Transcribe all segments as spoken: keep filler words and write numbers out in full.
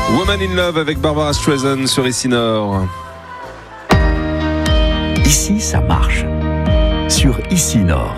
Woman in Love avec Barbara Streisand sur Ici Nord. Ici, ça marche. Sur Ici Nord.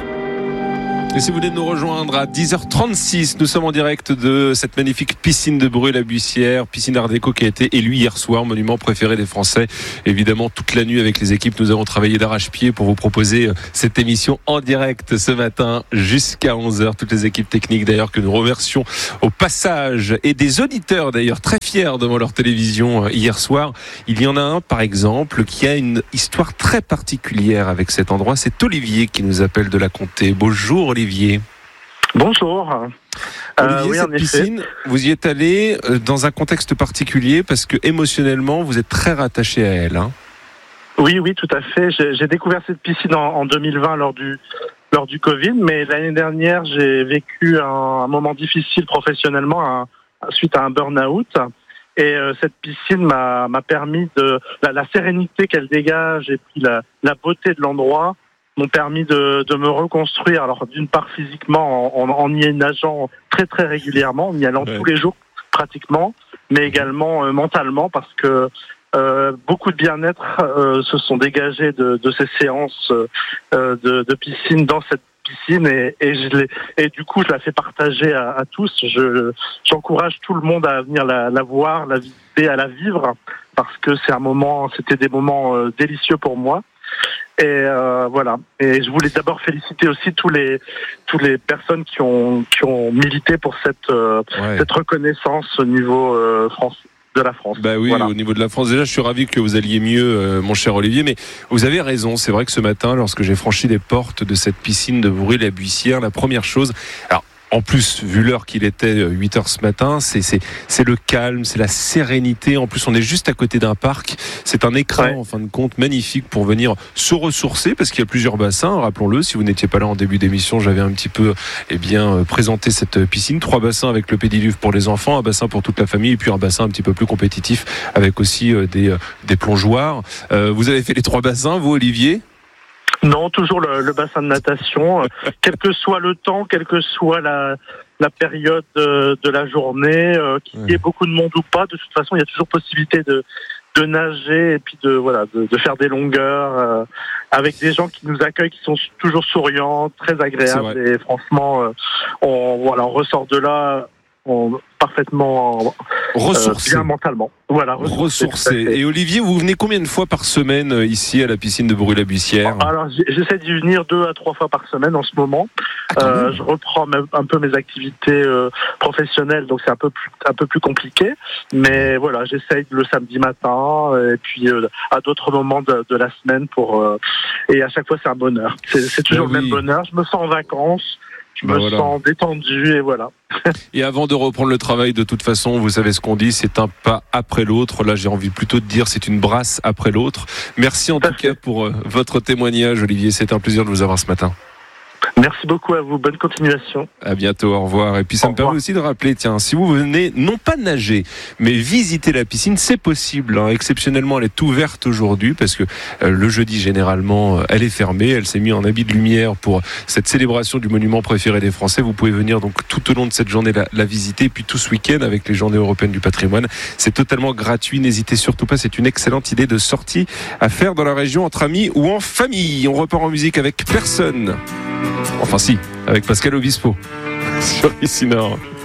Et si vous venez de nous rejoindre à dix heures trente-six, nous sommes en direct de cette magnifique piscine de Bruay-la-Buissière, piscine Art Déco qui a été élue hier soir monument préféré des Français. Évidemment, toute la nuit avec les équipes, nous avons travaillé d'arrache-pied pour vous proposer cette émission en direct ce matin jusqu'à onze heures. Toutes les équipes techniques d'ailleurs que nous remercions au passage et des auditeurs d'ailleurs très fiers devant leur télévision hier soir. Il y en a un par exemple qui a une histoire très particulière avec cet endroit. C'est Olivier qui nous appelle de la Comté. Bonjour Olivier. Olivier. Bonjour. Olivier, euh, oui, cette piscine, vous y êtes allé dans un contexte particulier parce que émotionnellement, vous êtes très rattaché à elle. Hein. Oui, oui, tout à fait. J'ai, j'ai découvert cette piscine en, en deux mille vingt lors du lors du Covid, mais l'année dernière, j'ai vécu un, un moment difficile professionnellement un, suite à un burn-out. Et euh, cette piscine m'a, m'a permis de la, la sérénité qu'elle dégage et puis la, la beauté de l'endroit m'ont permis de, de me reconstruire. Alors d'une part physiquement en, en, en y nageant très très régulièrement, en y allant ouais. tous les jours pratiquement, mais également euh, mentalement parce que euh, beaucoup de bien-être euh, se sont dégagés de, de ces séances euh, de, de piscine dans cette piscine et, et, je l'ai, et du coup je la fais partager à, à tous. Je, j'encourage tout le monde à venir la, la voir, la visiter, à la vivre parce que c'est un moment, c'était des moments euh, délicieux pour moi. Et euh, voilà. Et je voulais d'abord féliciter aussi tous les tous les personnes qui ont qui ont milité pour cette euh, ouais. cette reconnaissance au niveau euh, France de la France. Bah oui, voilà. Au niveau de la France. Déjà, je suis ravi que vous alliez mieux, euh, mon cher Olivier. Mais vous avez raison. C'est vrai que ce matin, lorsque j'ai franchi les portes de cette piscine de Bruay-la-Buissière, la première chose. Alors. En plus, vu l'heure qu'il était, huit heures ce matin, c'est, c'est, c'est le calme, c'est la sérénité. En plus, on est juste à côté d'un parc. C'est un écran, ouais. en fin de compte, magnifique pour venir se ressourcer parce qu'il y a plusieurs bassins. Rappelons-le, si vous n'étiez pas là en début d'émission, j'avais un petit peu, eh bien, présenté cette piscine. Trois bassins avec le pédiluve pour les enfants, un bassin pour toute la famille et puis un bassin un petit peu plus compétitif avec aussi des, des plongeoires. Euh, vous avez fait les trois bassins, vous, Olivier ? Non, toujours le, le bassin de natation, quel que soit le temps, quelle que soit la, la période de, de la journée, euh, qu'il y ait beaucoup de monde ou pas, de toute façon, il y a toujours possibilité de, de nager et puis de voilà de, de faire des longueurs euh, avec des gens qui nous accueillent, qui sont toujours souriants, très agréables et franchement, euh, on voilà, on ressort de là. On, parfaitement ressourcé. Euh, bien mentalement. Voilà, ressourcé. ressourcé. Et Olivier, vous venez combien de fois par semaine ici à la piscine de Bruay-la-Buissière ? Alors, j'essaie d'y venir deux à trois fois par semaine en ce moment. Euh, je reprends un peu mes activités euh, professionnelles, donc c'est un peu plus un peu plus compliqué. Mais voilà, j'essaie le samedi matin et puis euh, à d'autres moments de, de la semaine pour euh, et à chaque fois c'est un bonheur. C'est, c'est toujours ben le oui. même bonheur. Je me sens en vacances. Je me ben voilà. sens détendu et voilà. Et avant de reprendre le travail, de toute façon, vous savez ce qu'on dit, c'est un pas après l'autre. Là, j'ai envie plutôt de dire c'est une brasse après l'autre. Merci en tout cas pour euh, votre témoignage, Olivier. C'est un plaisir de vous avoir ce matin. Merci beaucoup à vous, bonne continuation. À bientôt, au revoir. Et puis ça me permet aussi de rappeler, tiens, si vous venez non pas nager, mais visiter la piscine, c'est possible. Hein. Exceptionnellement, elle est ouverte aujourd'hui parce que euh, le jeudi, généralement, elle est fermée. Elle s'est mise en habit de lumière pour cette célébration du monument préféré des Français. Vous pouvez venir donc tout au long de cette journée la, la visiter. Et puis tout ce week-end avec les Journées européennes du patrimoine. C'est totalement gratuit. N'hésitez surtout pas. C'est une excellente idée de sortie à faire dans la région entre amis ou en famille. On repart en musique avec personne. Enfin si, avec Pascal Obispo sur Ici Nord.